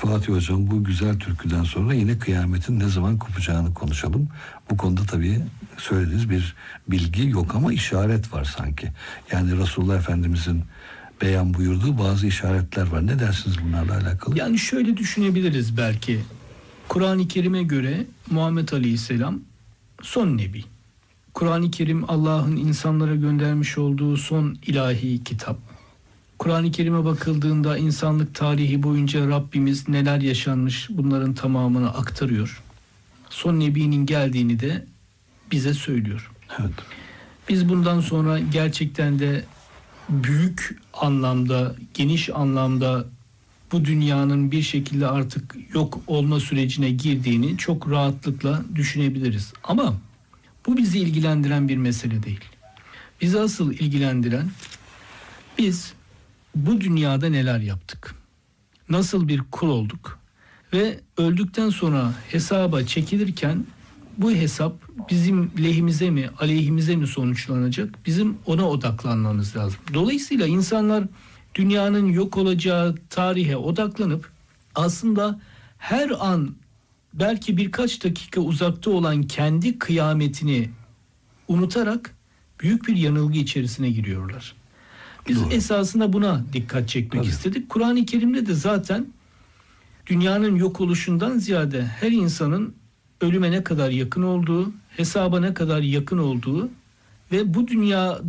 Fatih Hocam, bu güzel türküden sonra yine kıyametin ne zaman kopacağını konuşalım. Bu konuda tabii söylediğiniz bir bilgi yok ama işaret var sanki. Yani Resulullah Efendimizin beyan buyurduğu bazı işaretler var. Ne dersiniz bunlarla alakalı? Yani şöyle düşünebiliriz belki. Kur'an-ı Kerim'e göre Muhammed Aleyhisselam son nebi. Kur'an-ı Kerim Allah'ın insanlara göndermiş olduğu son ilahi kitap. Kur'an-ı Kerim'e bakıldığında insanlık tarihi boyunca Rabbimiz neler yaşanmış bunların tamamını aktarıyor. Son nebinin geldiğini de bize söylüyor. Evet. Biz bundan sonra gerçekten de büyük anlamda, geniş anlamda bu dünyanın bir şekilde artık yok olma sürecine girdiğini çok rahatlıkla düşünebiliriz. Ama bu bizi ilgilendiren bir mesele değil. Bizi asıl ilgilendiren, biz bu dünyada neler yaptık? Nasıl bir kul olduk? Ve öldükten sonra hesaba çekilirken bu hesap bizim lehimize mi, aleyhimize mi sonuçlanacak? Bizim ona odaklanmamız lazım. Dolayısıyla insanlar dünyanın yok olacağı tarihe odaklanıp aslında her an belki birkaç dakika uzakta olan kendi kıyametini unutarak büyük bir yanılgı içerisine giriyorlar. Biz Doğru. esasında buna dikkat çekmek Tabii. istedik. Kur'an-ı Kerim'de de zaten dünyanın yok oluşundan ziyade her insanın ölüme ne kadar yakın olduğu, hesaba ne kadar yakın olduğu ve bu dünya